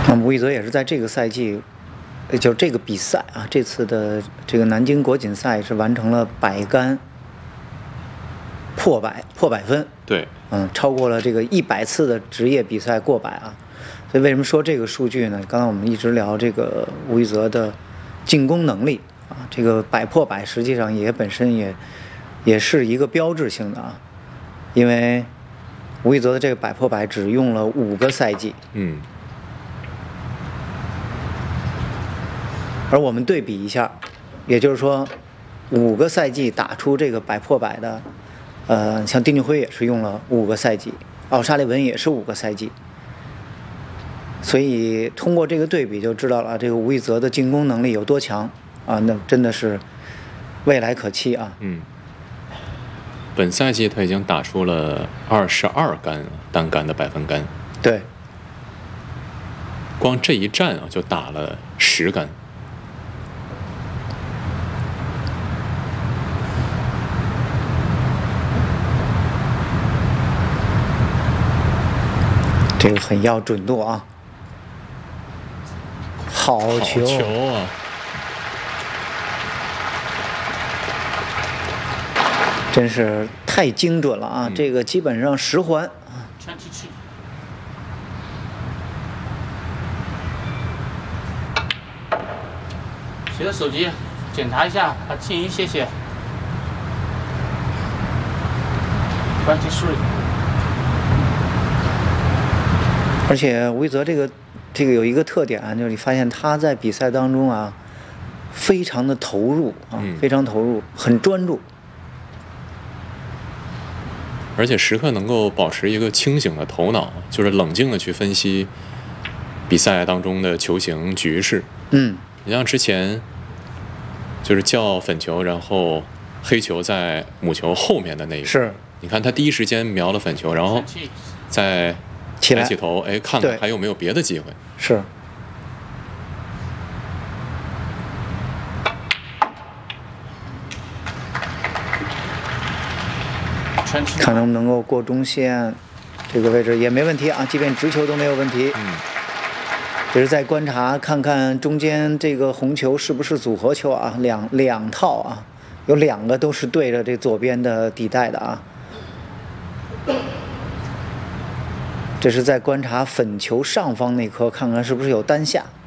那吴亦泽也是在这个赛季，就这个比赛啊，这次的这个南京国锦赛是完成了100杆破百分。 对， 超过了这个100次的职业比赛过百啊。所以为什么说这个数据呢？刚才我们一直聊这个吴亦泽的进攻能力啊，这个100破100实际上本身也是一个标志性的啊，因为吴亦泽的这个100破100只用了5个赛季。而我们对比一下，也就是说5个赛季打出这个100破100的，像丁俊晖也是用了5个赛季，奥沙利文也是5个赛季。所以通过这个对比就知道了这个吴亦泽的进攻能力有多强啊！那真的是未来可期啊！ 本赛季他已经打出了22杆单杆的100分杆。 对， 光这一战啊就打了10杆。 这个很要准度啊！好球啊！ 真是太精准了啊！这个基本上10环啊。 随着手机检查一下，把静音谢谢。关机处理。 而且吴亦泽这个有一个特点啊，就是你发现他在比赛当中啊，非常的投入啊，非常投入，很专注， 而且时刻能够保持一个清醒的头脑，就是冷静的去分析比赛当中的球形局势。你像之前就是叫粉球，然后黑球在母球后面的那一个， 是， 你看他第一时间瞄了粉球，然后再抬起头，看看还有没有别的机会。 是。看能不能够过中线，这个位置也没问题啊，即便直球都没有问题。只是在观察看看中间这个红球是不是组合球啊，两套啊，有2个都是对着这左边的底带的啊。这是在观察粉球上方那颗，看看是不是有单下。